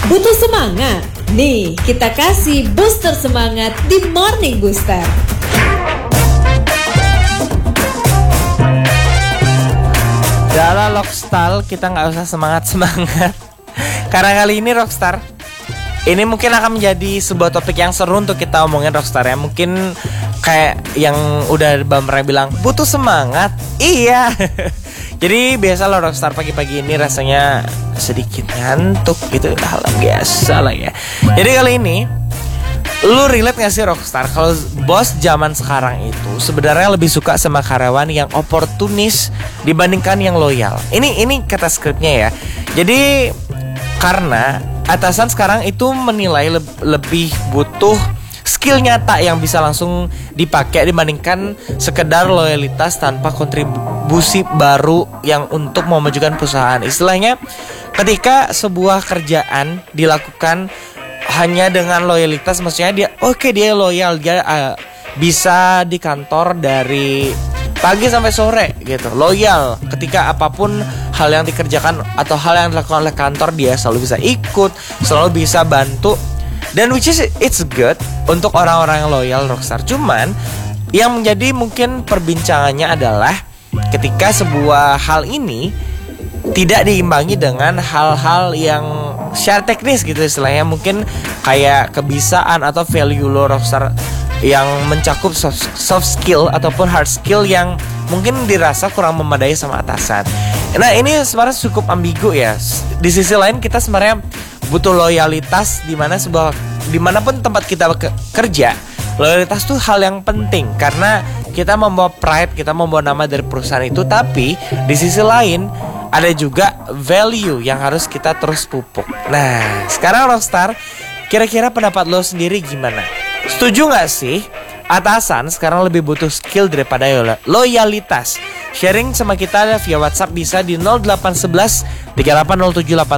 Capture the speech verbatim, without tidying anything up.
Butuh semangat? Nih, kita kasih booster semangat di Morning Booster. Dalam Rockstar kita nggak usah semangat-semangat. Karena kali ini Rockstar, ini mungkin akan menjadi sebuah topik yang seru untuk kita omongin Rockstar ya. Mungkin kayak yang udah Bang Ray bilang, butuh semangat. Iya. Jadi biasa lo Rockstar pagi-pagi ini rasanya sedikit ngantuk gitu, hal biasa lah ya. Jadi kali ini lu relate gak sih Rockstar kalau bos zaman sekarang itu sebenarnya lebih suka sama karyawan yang oportunis dibandingkan yang loyal. Ini ini kata skripnya ya. Jadi karena atasan sekarang itu menilai le- lebih butuh skill nyata yang bisa langsung dipakai dibandingkan sekedar loyalitas tanpa kontribusi baru yang untuk memajukan perusahaan. Istilahnya ketika sebuah kerjaan dilakukan hanya dengan loyalitas, maksudnya dia oke okay, dia loyal, dia uh, bisa di kantor dari pagi sampai sore gitu, loyal ketika apapun hal yang dikerjakan atau hal yang dilakukan oleh kantor dia selalu bisa ikut, selalu bisa bantu. Dan which is it's good untuk orang-orang yang loyal Rockstar. Cuman yang menjadi mungkin perbincangannya adalah ketika sebuah hal ini tidak diimbangi dengan hal-hal yang secara teknis gitu istilahnya, mungkin kayak kebiasaan atau value lo Rockstar yang mencakup soft, soft skill ataupun hard skill yang mungkin dirasa kurang memadai sama atasan. Nah ini sebenarnya cukup ambigu ya. Di sisi lain kita sebenarnya butuh loyalitas di mana sebuah dimanapun tempat kita ke- kerja. Loyalitas tuh hal yang penting karena kita membawa pride, kita membawa nama dari perusahaan itu. Tapi di sisi lain ada juga value yang harus kita terus pupuk. Nah sekarang Rockstar, kira-kira pendapat lo sendiri gimana? Setuju gak sih atasan sekarang lebih butuh skill daripada loyalitas? Sharing sama kita via WhatsApp bisa di nol delapan satu satu tiga delapan nol tujuh delapan